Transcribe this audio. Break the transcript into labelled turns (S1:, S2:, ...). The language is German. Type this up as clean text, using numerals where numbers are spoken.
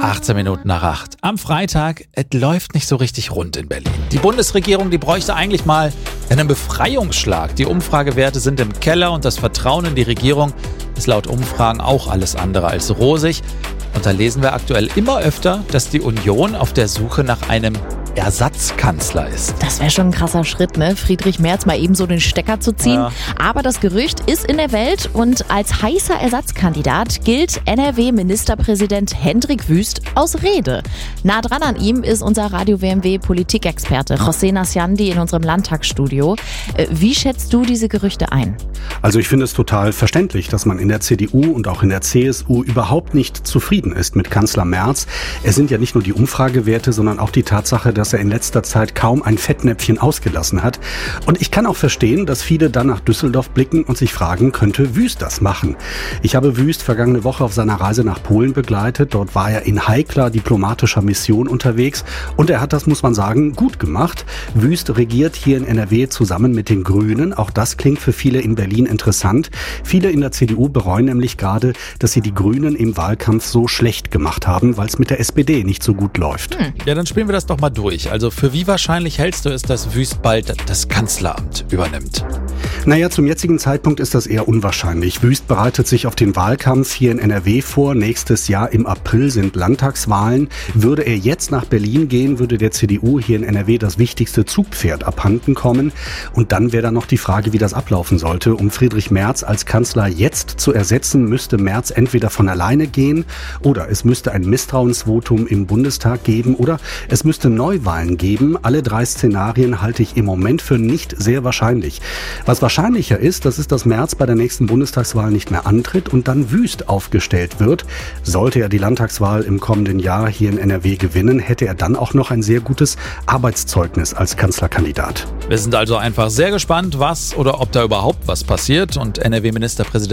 S1: 18 Minuten nach 8. Am Freitag, es läuft nicht so richtig rund in Berlin. Die Bundesregierung, die bräuchte eigentlich mal einen Befreiungsschlag. Die Umfragewerte sind im Keller und das Vertrauen in die Regierung ist laut Umfragen auch alles andere als rosig. Und da lesen wir aktuell immer öfter, dass die Union auf der Suche nach einem Ersatzkanzler ist.
S2: Das wäre schon ein krasser Schritt, ne? Friedrich Merz mal eben so den Stecker zu ziehen.
S1: Ja.
S2: Aber das Gerücht ist in der Welt und als heißer Ersatzkandidat gilt NRW-Ministerpräsident Hendrik Wüst aus Rede. Nah dran an ihm ist unser Radio-WMW-Politikexperte José Nasciandi in unserem Landtagsstudio. Wie schätzt du diese Gerüchte ein?
S3: Also ich finde es total verständlich, dass man in der CDU und auch in der CSU überhaupt nicht zufrieden ist mit Kanzler Merz. Es sind ja nicht nur die Umfragewerte, sondern auch die Tatsache, dass er in letzter Zeit kaum ein Fettnäpfchen ausgelassen hat. Und ich kann auch verstehen, dass viele dann nach Düsseldorf blicken und sich fragen, könnte Wüst das machen? Ich habe Wüst vergangene Woche auf seiner Reise nach Polen begleitet. Dort war er in heikler diplomatischer Mission unterwegs und er hat das, muss man sagen, gut gemacht. Wüst regiert hier in NRW zusammen mit den Grünen. Auch das klingt für viele in Berlin interessant. Viele in der CDU bereuen nämlich gerade, dass sie die Grünen im Wahlkampf so schlecht gemacht haben, weil es mit der SPD nicht so gut läuft.
S1: Ja, dann spielen wir das doch mal durch. Also für wie wahrscheinlich hältst du es, dass Wüst bald das Kanzleramt übernimmt?
S3: Naja, zum jetzigen Zeitpunkt ist das eher unwahrscheinlich. Wüst bereitet sich auf den Wahlkampf hier in NRW vor. Nächstes Jahr im April sind Landtagswahlen. Würde er jetzt nach Berlin gehen, würde der CDU hier in NRW das wichtigste Zugpferd abhanden kommen. Und dann wäre da noch die Frage, wie das ablaufen sollte. Um Friedrich Merz als Kanzler jetzt zu ersetzen, müsste Merz entweder von alleine gehen oder es müsste ein Misstrauensvotum im Bundestag geben oder es müsste Neuwahlen geben. Alle drei Szenarien halte ich im Moment für nicht sehr wahrscheinlich. Was wahrscheinlicher ist, das ist, dass Merz bei der nächsten Bundestagswahl nicht mehr antritt und dann Wüst aufgestellt wird. Sollte er die Landtagswahl im kommenden Jahr hier in NRW gewinnen, hätte er dann auch noch ein sehr gutes Arbeitszeugnis als Kanzlerkandidat.
S1: Wir sind also einfach sehr gespannt, was oder ob da überhaupt was passiert und NRW-Ministerpräsident